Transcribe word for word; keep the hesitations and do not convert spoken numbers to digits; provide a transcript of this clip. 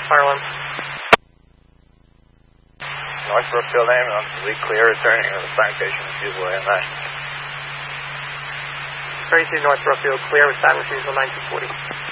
fire alarm. North Brookfield ambulance, lead clear, returning to the fire station, refusal A M I. thirty-two North Brookfield, clear with silent refusal nine two forty.